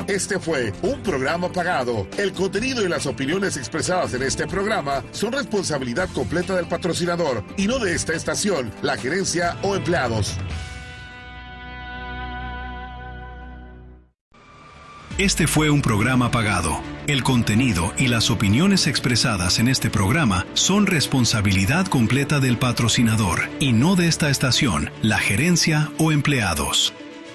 Este fue un programa pagado. El contenido y las opiniones expresadas en este programa son responsabilidad completa del patrocinador y no de esta estación, la gerencia o empleados. Este fue un programa pagado. El contenido y las opiniones expresadas en este programa son responsabilidad completa del patrocinador y no de esta estación, la gerencia o empleados.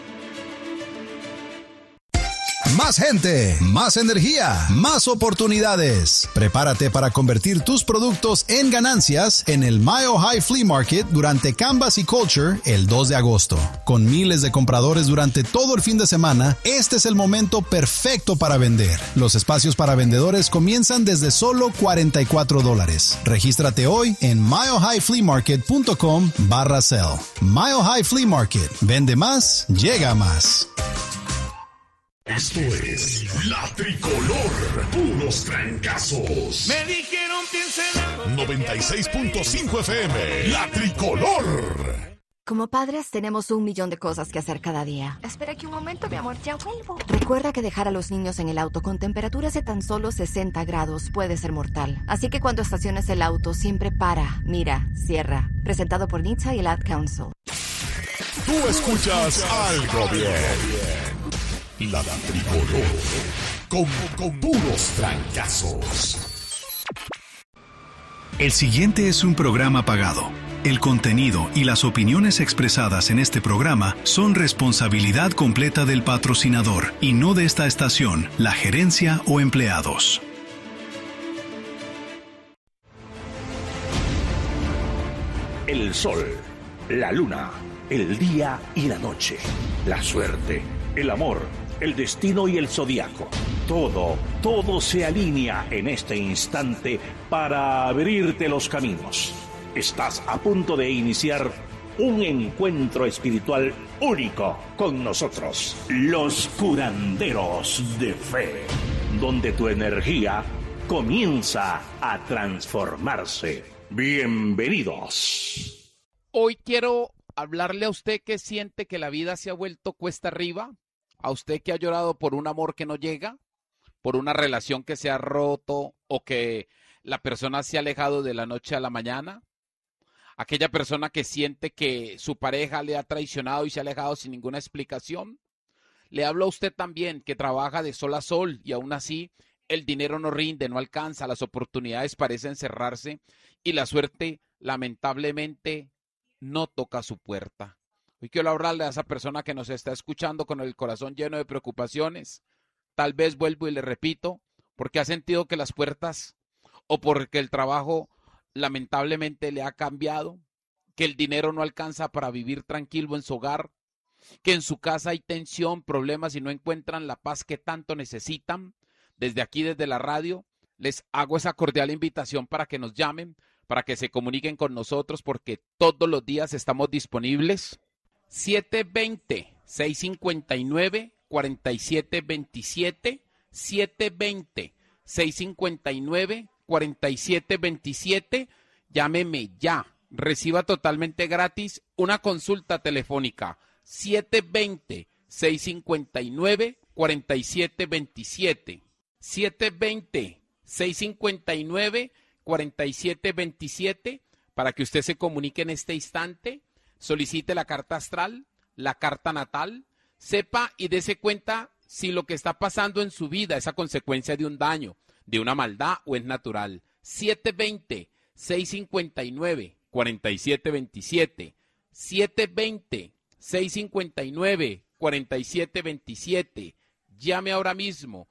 Más gente, más energía, más oportunidades. Prepárate para convertir tus productos en ganancias en el Mile High Flea Market durante Canvas y Culture el 2 de agosto. Con miles de compradores durante todo el fin de semana, este es el momento perfecto para vender. Los espacios para vendedores comienzan desde solo $44. Regístrate hoy en milehighfleamarket.com/sell. Mile High Flea Market. Vende más, llega más. Esto es La Tricolor, puros trancazos. Me dijeron piensa en algo. 96.5 FM, La Tricolor. Como padres tenemos 1,000,000 de cosas que hacer cada día. Espera aquí un momento, mi amor, ya vuelvo. Recuerda que dejar a los niños en el auto con temperaturas de tan solo 60 grados puede ser mortal. Así que cuando estaciones el auto, siempre para, mira, cierra. Presentado por NHTSA y el Ad Council. Tú escuchas algo bien. La Tricolor, con puros trancazos. El siguiente es un programa pagado. El contenido y las opiniones expresadas en este programa son responsabilidad completa del patrocinador y no de esta estación, la gerencia o empleados. El sol, la luna, el día y la noche, la suerte, el amor, el destino y el zodiaco. Todo se alinea en este instante para abrirte los caminos. Estás a punto de iniciar un encuentro espiritual único con nosotros, los curanderos de fe, donde tu energía comienza a transformarse. Bienvenidos. Hoy quiero hablarle a usted que siente que la vida se ha vuelto cuesta arriba. A usted que ha llorado por un amor que no llega, por una relación que se ha roto o que la persona se ha alejado de la noche a la mañana. Aquella persona que siente que su pareja le ha traicionado y se ha alejado sin ninguna explicación. Le hablo a usted también que trabaja de sol a sol y aún así el dinero no rinde, no alcanza, las oportunidades parecen cerrarse y la suerte lamentablemente no toca su puerta. Hoy quiero hablarle a esa persona que nos está escuchando con el corazón lleno de preocupaciones. Tal vez vuelvo y le repito, porque ha sentido que las puertas o porque el trabajo lamentablemente le ha cambiado, que el dinero no alcanza para vivir tranquilo en su hogar, que en su casa hay tensión, problemas y no encuentran la paz que tanto necesitan. Desde aquí, desde la radio, les hago esa cordial invitación para que nos llamen, para que se comuniquen con nosotros, porque todos los días estamos disponibles. 720-659-4727, 720-659-4727, llámeme ya, reciba totalmente gratis una consulta telefónica, 720-659-4727, 720-659-4727, para que usted se comunique en este instante. Solicite la carta astral, la carta natal, sepa y dése cuenta si lo que está pasando en su vida es a consecuencia de un daño, de una maldad o es natural. 720-659-4727, 720-659-4727, llame ahora mismo,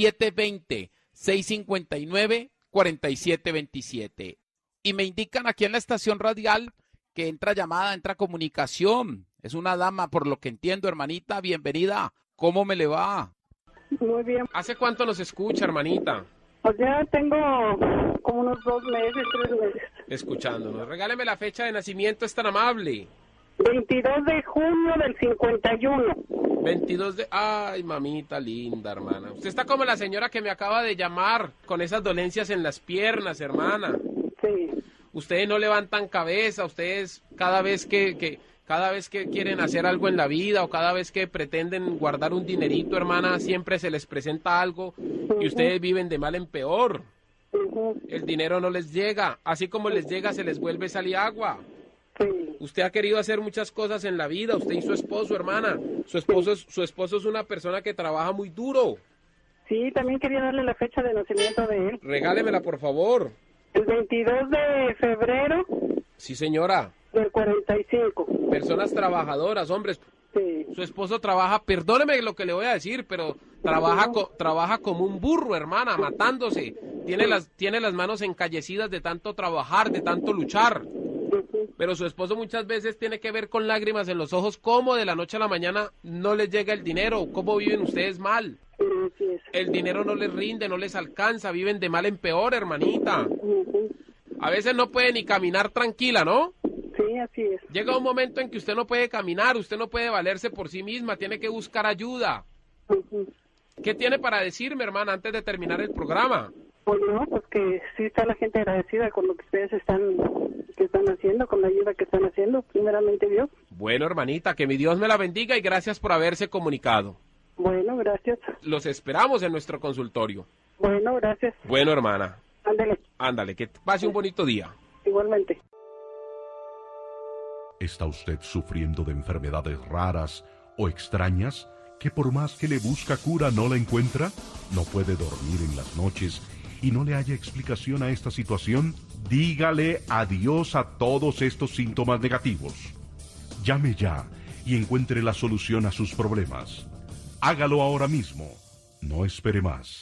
720-659-4727. Y me indican aquí en la estación radial que entra llamada, entra comunicación. Es una dama, por lo que entiendo, hermanita, bienvenida. ¿Cómo me le va? Muy bien. ¿Hace cuánto nos escucha, hermanita? Pues ya tengo como unos 2 meses, 3 meses. Escuchándonos. Regáleme la fecha de nacimiento, es tan amable. 22 de junio del 51. 22 de... Ay, mamita linda, hermana. Usted está como la señora que me acaba de llamar, con esas dolencias en las piernas, hermana. Sí. Ustedes no levantan cabeza, ustedes cada vez que Cada vez que quieren hacer algo en la vida o cada vez que pretenden guardar un dinerito, hermana, siempre se les presenta algo y ustedes viven de mal en peor. El dinero no les llega, así como les llega se les vuelve sal y agua. Usted ha querido hacer muchas cosas en la vida, usted y su esposo, hermana. Su esposo es una persona que trabaja muy duro. Sí, también quería darle la fecha de nacimiento de él. Regálemela, por favor. El 22 de febrero. Sí, señora. Del 45. Personas trabajadoras, hombres. Sí. Su esposo trabaja, perdóneme lo que le voy a decir, pero trabaja como un burro, hermana, matándose. Tiene las manos encallecidas de tanto trabajar, de tanto luchar. Pero su esposo muchas veces tiene que ver con lágrimas en los ojos cómo de la noche a la mañana no les llega el dinero, cómo viven ustedes mal. El dinero no les rinde, no les alcanza, viven de mal en peor, hermanita. A veces no puede ni caminar tranquila, ¿no? Sí, así es. Llega un momento en que usted no puede caminar, usted no puede valerse por sí misma, tiene que buscar ayuda. ¿Qué tiene para decirme, hermana, antes de terminar el programa? Pues no, pues que sí está la gente agradecida con lo que ustedes están haciendo, con la ayuda que están haciendo, primeramente Dios. Bueno, hermanita, que mi Dios me la bendiga y gracias por haberse comunicado. Bueno, gracias. Los esperamos en nuestro consultorio. Bueno, gracias. Bueno, hermana. Ándale, que pase un bonito día. Igualmente. ¿Está usted sufriendo de enfermedades raras o extrañas que por más que le busca cura no la encuentra? ¿No puede dormir en las noches y no le haya explicación a esta situación? Dígale adiós a todos estos síntomas negativos. Llame ya y encuentre la solución a sus problemas. Hágalo ahora mismo. No espere más.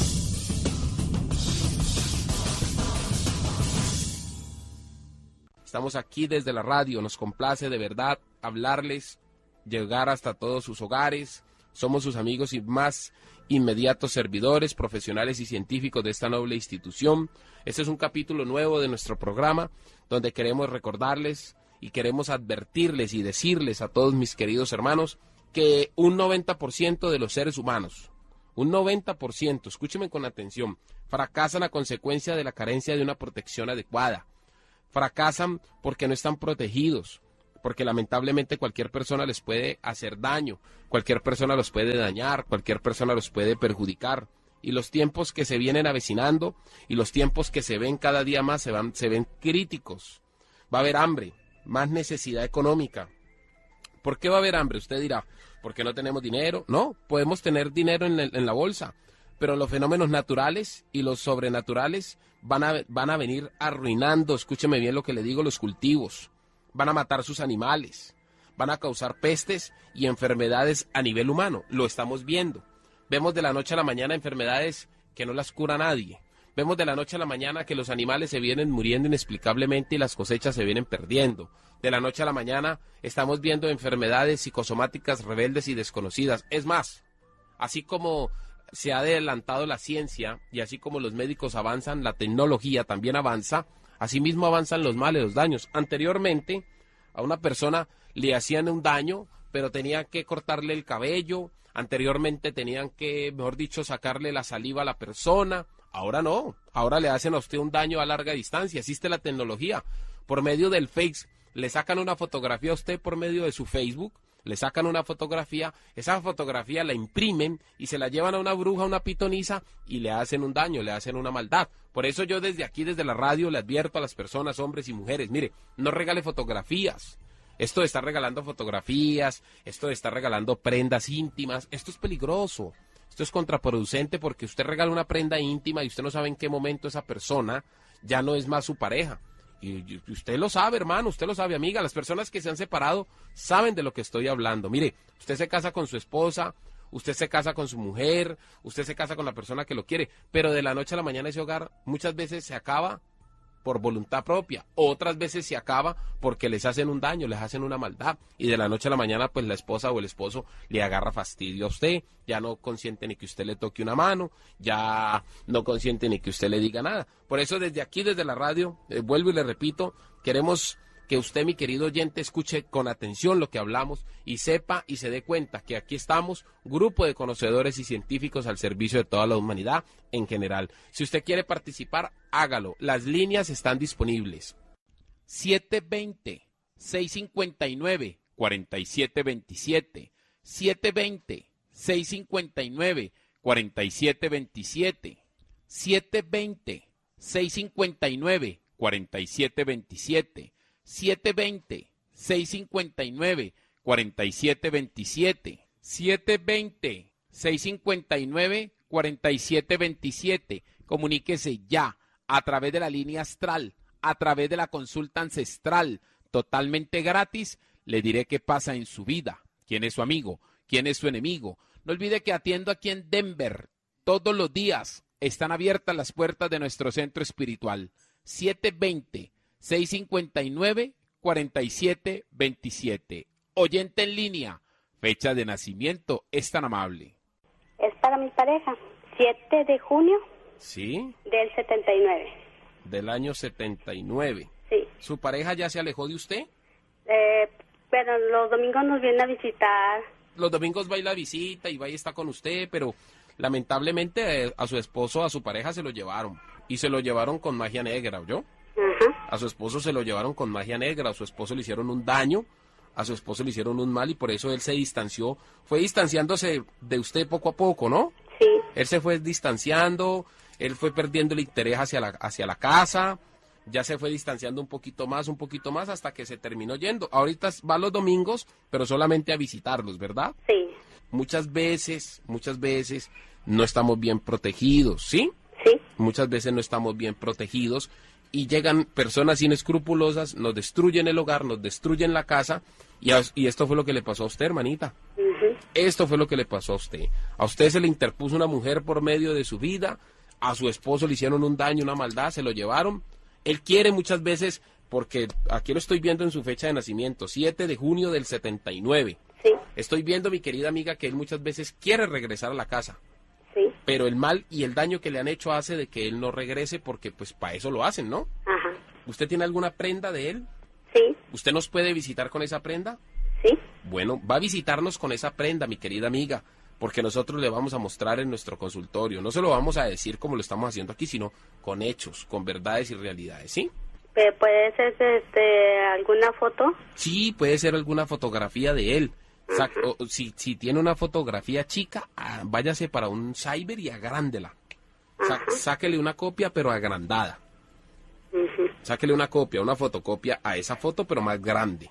Estamos aquí desde la radio, nos complace de verdad hablarles, llegar hasta todos sus hogares. Somos sus amigos y más inmediatos servidores, profesionales y científicos de esta noble institución. Este es un capítulo nuevo de nuestro programa donde queremos recordarles y queremos advertirles y decirles a todos mis queridos hermanos que un 90% de los seres humanos, un 90%, escúchenme con atención, fracasan a consecuencia de la carencia de una protección adecuada. Fracasan porque no están protegidos, porque lamentablemente cualquier persona les puede hacer daño, cualquier persona los puede dañar, cualquier persona los puede perjudicar. Y los tiempos que se vienen avecinando y los tiempos que se ven cada día más se ven críticos. Va a haber hambre, más necesidad económica. ¿Por qué va a haber hambre? Usted dirá, ¿porque no tenemos dinero? No, podemos tener dinero en la bolsa, pero los fenómenos naturales y los sobrenaturales van a venir arruinando, escúcheme bien lo que le digo, los cultivos. Van a matar sus animales, van a causar pestes y enfermedades a nivel humano. Lo estamos viendo. Vemos de la noche a la mañana enfermedades que no las cura nadie. Vemos de la noche a la mañana que los animales se vienen muriendo inexplicablemente y las cosechas se vienen perdiendo. De la noche a la mañana estamos viendo enfermedades psicosomáticas rebeldes y desconocidas. Es más, así como se ha adelantado la ciencia y así como los médicos avanzan, la tecnología también avanza. Asimismo avanzan los males, los daños. Anteriormente a una persona le hacían un daño, pero tenían que cortarle el cabello. Anteriormente tenían que, mejor dicho, sacarle la saliva a la persona. Ahora no. Ahora le hacen a usted un daño a larga distancia. Existe la tecnología. Por medio del Face, le sacan una fotografía a usted por medio de su Facebook. Le sacan una fotografía, esa fotografía la imprimen y se la llevan a una bruja, a una pitonisa y le hacen un daño, le hacen una maldad. Por eso yo desde aquí, desde la radio, le advierto a las personas, hombres y mujeres, mire, no regale fotografías. Esto de estar regalando fotografías, esto de estar regalando prendas íntimas, esto es peligroso. Esto es contraproducente porque usted regala una prenda íntima y usted no sabe en qué momento esa persona ya no es más su pareja. Y usted lo sabe, hermano, usted lo sabe, amiga. Las personas que se han separado saben de lo que estoy hablando. Mire, usted se casa con su esposa, usted se casa con su mujer, usted se casa con la persona que lo quiere, pero de la noche a la mañana ese hogar muchas veces se acaba por voluntad propia, otras veces se acaba porque les hacen un daño, les hacen una maldad, y de la noche a la mañana pues la esposa o el esposo le agarra fastidio a usted, ya no consiente ni que usted le toque una mano, ya no consiente ni que usted le diga nada. Por eso desde aquí, desde la radio, vuelvo y le repito, queremos que usted, mi querido oyente, escuche con atención lo que hablamos y sepa y se dé cuenta que aquí estamos, grupo de conocedores y científicos al servicio de toda la humanidad en general. Si usted quiere participar, hágalo. Las líneas están disponibles. 720-659-4727. 720-659-4727. 720-659-4727. 720-659-4727. 720-659-4727. Comuníquese ya a través de la línea astral, a través de la consulta ancestral, totalmente gratis. Le diré qué pasa en su vida, quién es su amigo, quién es su enemigo. No olvide que atiendo aquí en Denver todos los días. Están abiertas las puertas de nuestro centro espiritual. 720-659-4727. Oyente en línea, fecha de nacimiento, es tan amable. Es para mi pareja, 7 de junio. ¿Sí? Del 79. Del año 79. Sí. ¿Su pareja ya se alejó de usted? Pero los domingos nos viene a visitar. Los domingos va y la visita y va y está con usted, pero lamentablemente a su esposo, a su pareja se lo llevaron. Y se lo llevaron con magia negra, ¿oyó? A su esposo se lo llevaron con magia negra, a su esposo le hicieron un daño, a su esposo le hicieron un mal y por eso él se distanció, fue distanciándose de usted poco a poco, ¿no? Sí. Él se fue distanciando, él fue perdiendo el interés hacia la casa, ya se fue distanciando un poquito más, hasta que se terminó yendo. Ahorita va los domingos, pero solamente a visitarlos, ¿verdad? Sí. Muchas veces no estamos bien protegidos, ¿sí? Sí. Muchas veces no estamos bien protegidos y llegan personas inescrupulosas, nos destruyen el hogar, nos destruyen la casa y esto fue lo que le pasó a usted, hermanita. Esto fue lo que le pasó a usted. A usted se le interpuso una mujer por medio de su vida, a su esposo le hicieron un daño, una maldad, se lo llevaron. Él quiere muchas veces, porque aquí lo estoy viendo en su fecha de nacimiento, 7 de junio del 79. Sí. Estoy viendo, mi querida amiga, que él muchas veces quiere regresar a la casa. Sí. Pero el mal y el daño que le han hecho hace de que él no regrese porque pues para eso lo hacen, ¿no? Ajá. ¿Usted tiene alguna prenda de él? Sí. ¿Usted nos puede visitar con esa prenda? Sí. Bueno, va a visitarnos con esa prenda, mi querida amiga, porque nosotros le vamos a mostrar en nuestro consultorio. No se lo vamos a decir como lo estamos haciendo aquí, sino con hechos, con verdades y realidades, ¿sí? ¿Puede ser alguna foto? Sí, puede ser alguna fotografía de él. Si tiene una fotografía chica, váyase para un cyber y agrándela. Sáquele una copia, pero agrandada. Sáquele una copia, una fotocopia a esa foto, pero más grande.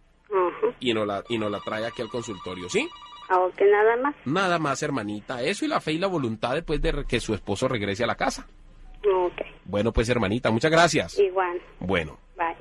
Y nos la trae aquí al consultorio, ¿sí? Ok, nada más. Nada más, hermanita. Eso y la fe y la voluntad después de que su esposo regrese a la casa. Ok. Bueno, pues, hermanita, muchas gracias. Igual. Bueno. Bye.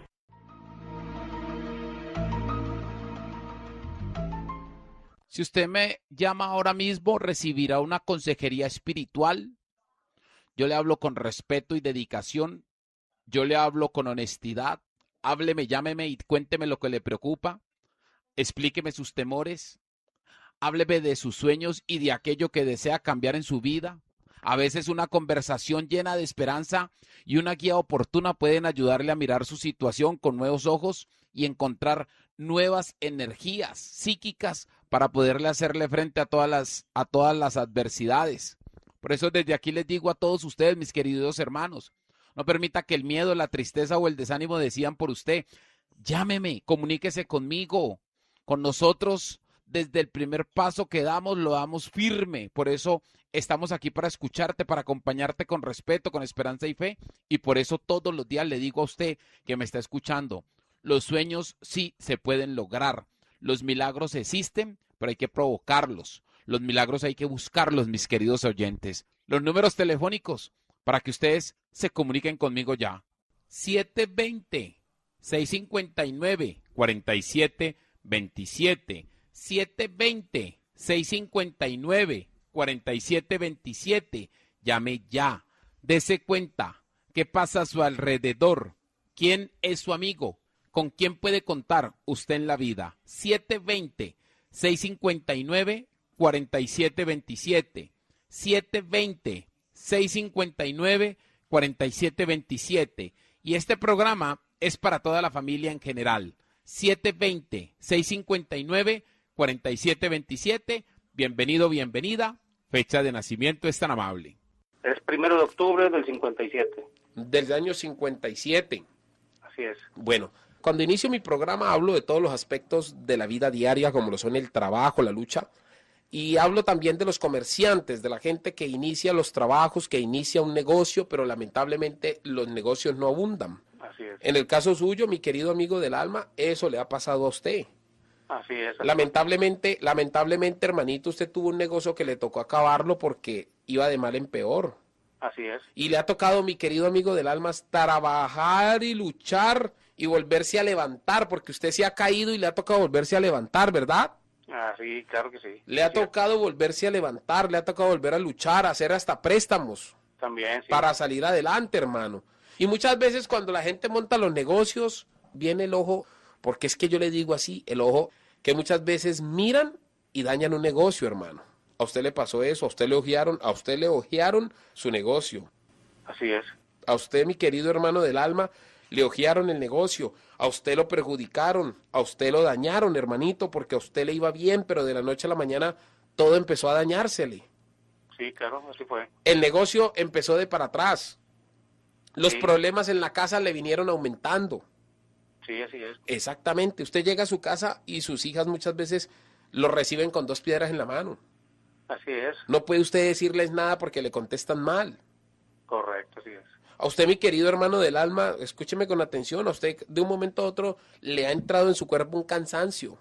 Si usted me llama ahora mismo, recibirá una consejería espiritual. Yo le hablo con respeto y dedicación. Yo le hablo con honestidad. Hábleme, llámeme y cuénteme lo que le preocupa. Explíqueme sus temores. Hábleme de sus sueños y de aquello que desea cambiar en su vida. A veces una conversación llena de esperanza y una guía oportuna pueden ayudarle a mirar su situación con nuevos ojos y encontrar nuevas energías psíquicas para poderle hacerle frente a todas las adversidades. Por eso desde aquí les digo a todos ustedes, mis queridos hermanos, no permita que el miedo, la tristeza o el desánimo decidan por usted. Llámeme, comuníquese conmigo, con nosotros. Desde el primer paso que damos, lo damos firme. Por eso estamos aquí para escucharte, para acompañarte con respeto, con esperanza y fe. Y por eso todos los días le digo a usted que me está escuchando, los sueños sí se pueden lograr. Los milagros existen, pero hay que provocarlos. Los milagros hay que buscarlos, mis queridos oyentes. Los números telefónicos para que ustedes se comuniquen conmigo ya. 720-659-4727. 720-659-4727. Llame ya. Dese cuenta qué pasa a su alrededor. ¿Quién es su amigo? ¿Con quién puede contar usted en la vida? 720-659-4727. 720-659-4727. Y este programa es para toda la familia en general. 720-659-4727. Bienvenido, bienvenida. Fecha de nacimiento es tan amable. Es 1 de octubre del 57. Del año 57. Así es. Bueno, Cuando inicio mi programa hablo de todos los aspectos de la vida diaria, como lo son el trabajo, la lucha, y hablo también de los comerciantes, de la gente que inicia los trabajos, que inicia un negocio, pero lamentablemente los negocios no abundan. Así es. En el caso suyo, mi querido amigo del alma, eso le ha pasado a usted. Así es. Lamentablemente, hermanito, usted tuvo un negocio que le tocó acabarlo porque iba de mal en peor. Así es. Y le ha tocado, mi querido amigo del alma, trabajar y luchar y volverse a levantar, porque usted se ha caído y le ha tocado volverse a levantar, ¿verdad? Ah, sí, claro que sí. Le ha tocado volverse a levantar, le ha tocado volver a luchar, a hacer hasta préstamos. También, sí. Para salir adelante, hermano. Y muchas veces cuando la gente monta los negocios, viene el ojo, porque es que yo le digo así, el ojo, que muchas veces miran y dañan un negocio, hermano. A usted le pasó eso, a usted le ojearon su negocio. Así es. A usted, mi querido hermano del alma, le ojearon el negocio, a usted lo perjudicaron, a usted lo dañaron, hermanito, porque a usted le iba bien, pero de la noche a la mañana todo empezó a dañársele. Sí, claro, así fue. El negocio empezó de para atrás. Los problemas en la casa le vinieron aumentando. Sí, así es. Exactamente. Usted llega a su casa y sus hijas muchas veces lo reciben con 2 piedras en la mano. Así es. No puede usted decirles nada porque le contestan mal. Correcto, así es. A usted, mi querido hermano del alma, escúcheme con atención, a usted de un momento a otro le ha entrado en su cuerpo un cansancio.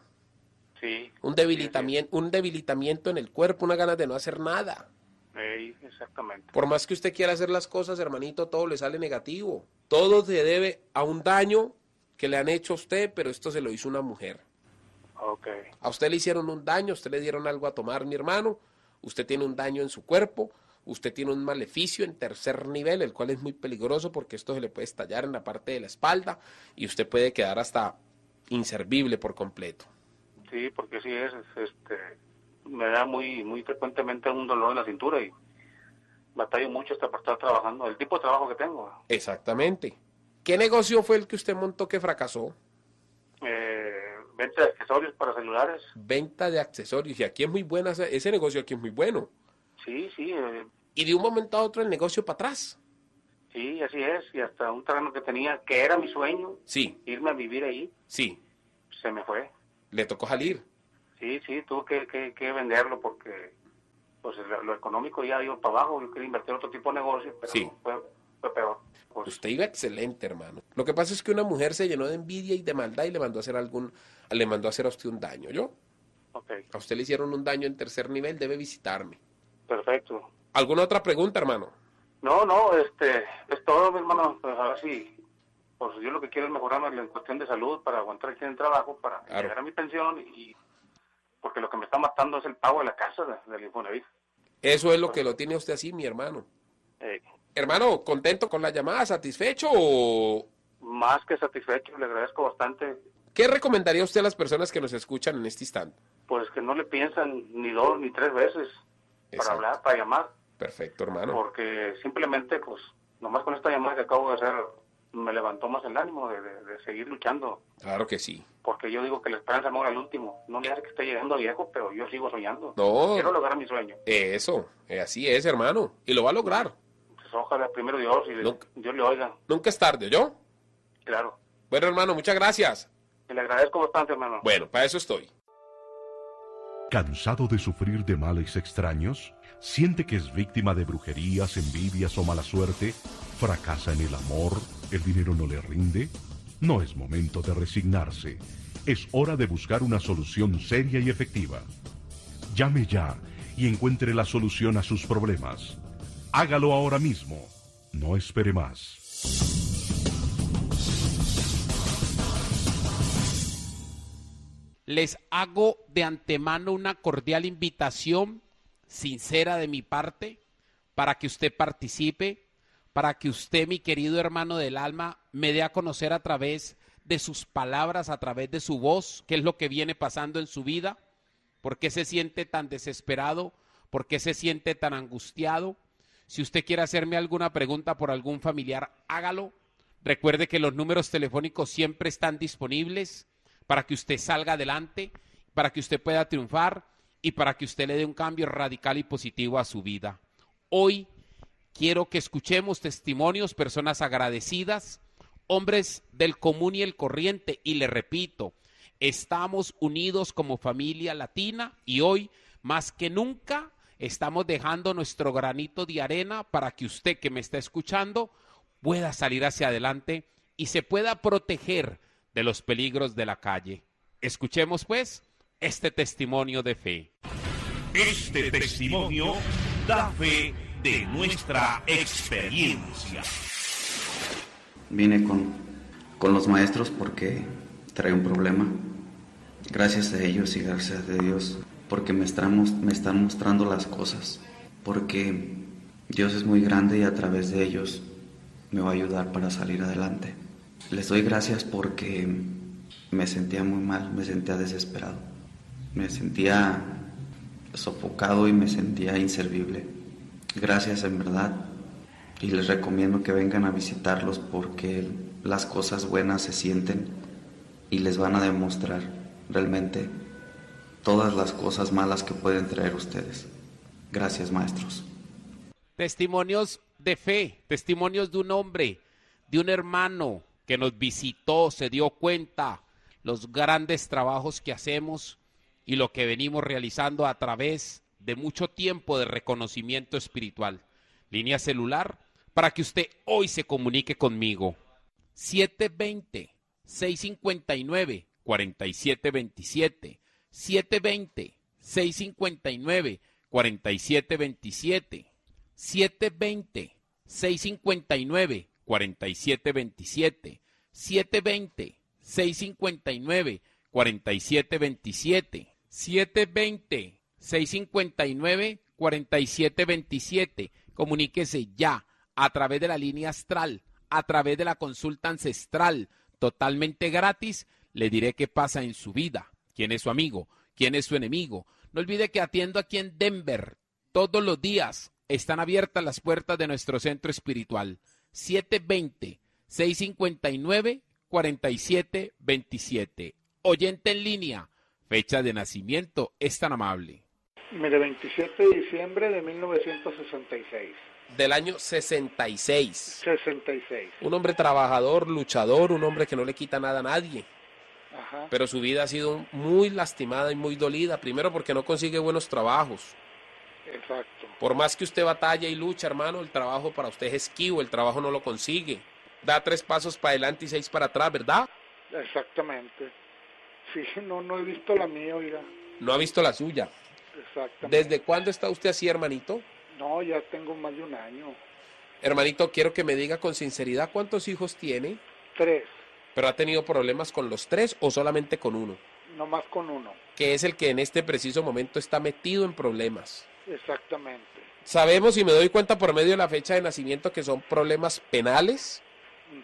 Sí. Un debilitamiento en el cuerpo, una ganas de no hacer nada. Exactamente. Por más que usted quiera hacer las cosas, hermanito, todo le sale negativo. Todo se debe a un daño que le han hecho a usted, pero esto se lo hizo una mujer. Ok. A usted le hicieron un daño, a usted le dieron algo a tomar, mi hermano. Usted tiene un daño en su cuerpo, usted tiene un maleficio en 3er nivel, el cual es muy peligroso porque esto se le puede estallar en la parte de la espalda y usted puede quedar hasta inservible por completo. Sí, porque sí es, me da muy frecuentemente un dolor en la cintura y batallo mucho hasta para estar trabajando, el tipo de trabajo que tengo. Exactamente. ¿Qué negocio fue el que usted montó que fracasó? Venta de accesorios para celulares. Venta de accesorios, y aquí es muy buena, ese negocio aquí es muy bueno. Sí. Y de un momento a otro el negocio para atrás. Sí, así es, y hasta un terreno que tenía, que era mi sueño, sí, irme a vivir ahí, sí, se me fue. Le tocó salir. Sí, tuve que venderlo porque pues lo económico ya iba para abajo, yo quería invertir en otro tipo de negocio, pero sí, fue peor. Pues, usted iba excelente, hermano. Lo que pasa es que una mujer se llenó de envidia y de maldad y le mandó a hacer a usted un daño, ¿yo? Okay. A usted le hicieron un daño en 3er nivel, debe visitarme. Perfecto. ¿Alguna otra pregunta, hermano? No, es todo, mi hermano, pues a ver si, pues yo lo que quiero es mejorarme en cuestión de salud para aguantar aquí en el trabajo, para llegar a mi pensión y porque lo que me está matando es el pago de la casa del Infonavit. Eso es lo que lo tiene usted así, mi hermano. Hermano, ¿contento con la llamada? ¿Satisfecho o...? Más que satisfecho, le agradezco bastante. ¿Qué recomendaría usted a las personas que nos escuchan en este instante? Pues que no le piensan ni 2 ni 3 veces para hablar, para llamar. Perfecto, hermano. Porque simplemente, pues, nomás con esta llamada que acabo de hacer, me levantó más el ánimo de seguir luchando. Claro que sí. Porque yo digo que la esperanza mora al último. No me hace que esté llegando a viejo, pero yo sigo soñando. No. Quiero lograr mi sueño. Eso, así es, hermano. Y lo va a lograr. Pues ojalá primero Dios y Dios le oiga. Nunca es tarde, ¿yo? Claro. Bueno, hermano, muchas gracias. Y le agradezco bastante, hermano. Bueno, para eso estoy. ¿Cansado de sufrir de males extraños? ¿Siente que es víctima de brujerías, envidias o mala suerte? ¿Fracasa en el amor? ¿El dinero no le rinde? No es momento de resignarse. Es hora de buscar una solución seria y efectiva. Llame ya y encuentre la solución a sus problemas. Hágalo ahora mismo. No espere más. Les hago de antemano una cordial invitación sincera de mi parte para que usted participe, para que usted, mi querido hermano del alma, me dé a conocer a través de sus palabras, a través de su voz, qué es lo que viene pasando en su vida, por qué se siente tan desesperado, por qué se siente tan angustiado. Si usted quiere hacerme alguna pregunta por algún familiar, hágalo. Recuerde que los números telefónicos siempre están disponibles para que usted salga adelante, para que usted pueda triunfar y para que usted le dé un cambio radical y positivo a su vida. Hoy quiero que escuchemos testimonios, personas agradecidas. hombres del común y el corriente, y le repito, estamos unidos como familia latina y hoy, más que nunca, estamos dejando nuestro granito de arena para que usted que me está escuchando pueda salir hacia adelante y se pueda proteger de los peligros de la calle. Escuchemos pues este testimonio de fe. Este testimonio da fe de nuestra experiencia. Vine con los maestros porque traía un problema. Gracias a ellos y gracias a Dios porque me están mostrando las cosas. Porque Dios es muy grande y a través de ellos me va a ayudar para salir adelante. Les doy gracias porque me sentía muy mal, me sentía desesperado. Me sentía sofocado y me sentía inservible. Gracias en verdad. Y les recomiendo que vengan a visitarlos porque las cosas buenas se sienten y les van a demostrar realmente todas las cosas malas que pueden traer ustedes. Gracias, maestros. Testimonios de fe, testimonios de un hombre, de un hermano que nos visitó, se dio cuenta los grandes trabajos que hacemos y lo que venimos realizando a través de mucho tiempo de reconocimiento espiritual. Línea celular para que usted hoy se comunique conmigo. 720-659-4727. 720-659-4727. 720-659-4727. 720-659-4727. 720-659-4727. Comuníquese ya a través de la línea astral, a través de la consulta ancestral, totalmente gratis. Le diré qué pasa en su vida, quién es su amigo, quién es su enemigo. No olvide que atiendo aquí en Denver todos los días. Están abiertas las puertas de nuestro centro espiritual. 720-659-4727. Oyente en línea, fecha de nacimiento, es tan amable. Mire, 27 de diciembre de 1966. Del año 66. 66. Un hombre trabajador, luchador, un hombre que no le quita nada a nadie. Ajá. Pero su vida ha sido muy lastimada y muy dolida. Primero porque no consigue buenos trabajos. Exacto. Por más que usted batalla y lucha, hermano, el trabajo para usted es esquivo, el trabajo no lo consigue. Da 3 pasos para adelante y 6 para atrás, ¿verdad? Exactamente. Sí, no he visto la mía, oiga. No ha visto la suya. Exactamente. ¿Desde cuándo está usted así, hermanito? No, ya tengo más de un año. Hermanito, quiero que me diga con sinceridad cuántos hijos tiene. 3. ¿Pero ha tenido problemas con los 3 o solamente con uno? No más con uno. Que es el que en este preciso momento está metido en problemas. Exactamente. Sabemos y me doy cuenta por medio de la fecha de nacimiento que son problemas penales.